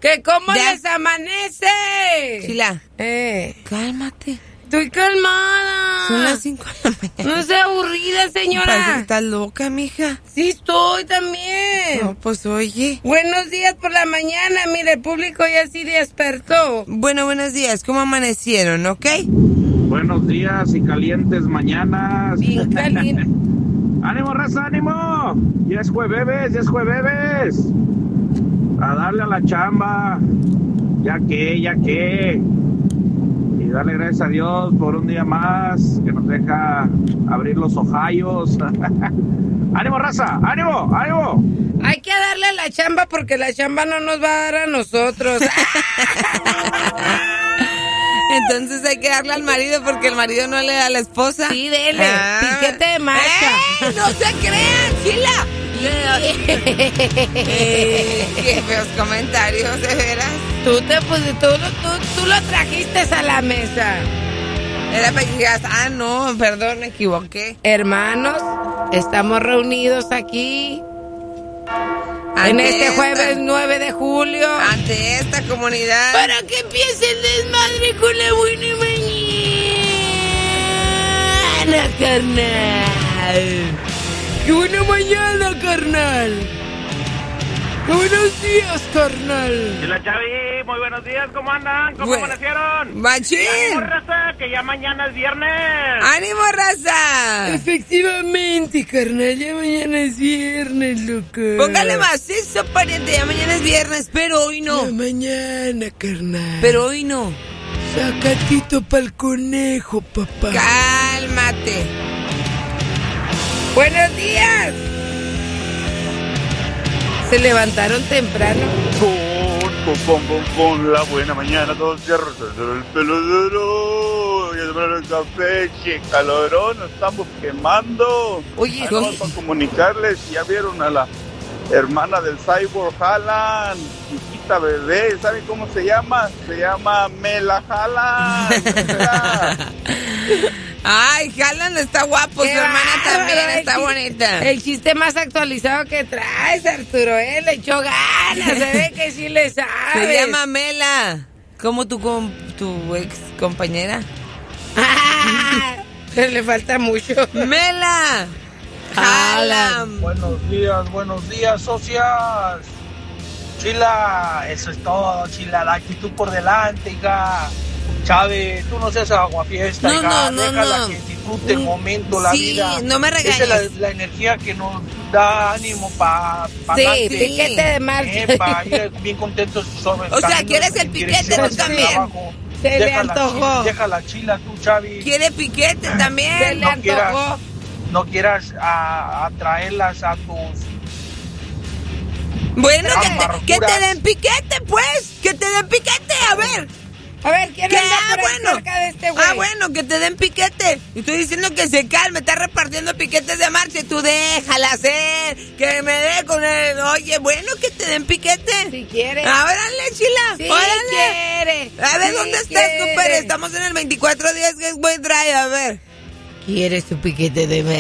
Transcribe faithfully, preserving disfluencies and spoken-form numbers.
¿Que cómo ¿Ya? les amanece? Chila, Eh, cálmate. estoy calmada. Son las cinco de la mañana. No sea aburrida, Parece que señora. estás loca, mija. Sí estoy también. No, pues oye. Buenos días por la mañana, mire, el público ya sí despertó. Bueno, buenos días. ¿Cómo amanecieron, ok? Buenos días y calientes mañanas. Bien caliente. ¡Ánimo, raza, ánimo! Ya es jueves, ya es jueves. A darle a la chamba. Ya que, ya que. Y darle gracias a Dios por un día más que nos deja abrir los ojayos. ¡Ánimo, raza! ¡Ánimo! ¡Ánimo! Hay que darle a la chamba porque la chamba no nos va a dar a nosotros. Entonces hay que darle al marido porque el marido no le da a la esposa. Sí, dele. Ah. Piquete de marcha. ¡Ey! ¡No se crean, Chila! Eh, qué feos comentarios, de veras. Tú, te, pues, tú, tú, tú lo trajiste a la mesa. Era para que digas, ah, no, perdón, me equivoqué. Hermanos, estamos reunidos aquí en Ante este esta- jueves nueve de julio Ante esta comunidad. para que empiece el desmadre con la buena mañana, carnal. ¡Qué buena mañana, carnal! ¡Qué buenos días, carnal! Hola, Chavi, muy buenos días, ¿cómo andan? ¿Cómo Bueno. amanecieron? ¡Machín! ¡Ánimo, raza, que ya mañana es viernes! ¡Ánimo, raza! Efectivamente, carnal, ya mañana es viernes, loco. Póngale macizo, pariente, ya mañana es viernes, pero hoy no. Ya mañana, carnal. Pero hoy no. Sacatito pa'l conejo, papá. Cálmate. ¡Buenos días! Se levantaron temprano. Con, con, con, con la buena mañana, todos cierros el pelo duro, ya tomaron el café, que calorón, nos estamos quemando. Oye, Vamos oye. para comunicarles, ya vieron a la hermana del Cyborg Haaland, chiquita bebé, ¿saben cómo se llama? Se llama Mela Haaland. Ay, Haaland está guapo, su ¡Qué hermana bárbaro! también El está chi- bonita. El chiste más actualizado que traes, Arturo, ¿eh? Le echó ganas, se ve que sí le sabes. Se llama Mela. ¿Cómo tu, com- tu ex compañera? Ah, pero le falta mucho. Mela. Haaland. Buenos días, buenos días, socias. Chila, eso es todo, Chila, la actitud por delante, hija. Chávez, tú no seas aguafiesta, No, hija. no, no, Déjala no. que disfrute el momento, la Sí, vida. no me Esa es regañes. la, la energía que nos da ánimo para pa Sí, adelante. piquete de marcha. Eh, pa ir bien contentos sobre el O sea, camino ¿quieres el en piquete dirección tú hacia el también? trabajo. Se le Déjala, antojó. Chila, déjala, Chila, tú, Chavi. Quiere piquete Se también. le No quieras, antojó. no quieras a- atraerlas a tus... Bueno, que te, Amarguras. que te den piquete, pues. Que te den piquete, a ver. A ver, ¿quién ¿Qué? anda por Ah, ahí bueno. cerca de este güey? Ah, bueno, que te den piquete. Y estoy diciendo que se calme, está repartiendo piquetes de marcha y tú déjala hacer, que me dé con él. Oye, bueno, que te den piquete. Si quiere. Órale, Chila, Sí órale. quiere. A ver, Sí ¿dónde estás, quiere. compadre? Estamos en el veinticuatro días que es buen drive, a ver. ¿Quiere su piquete de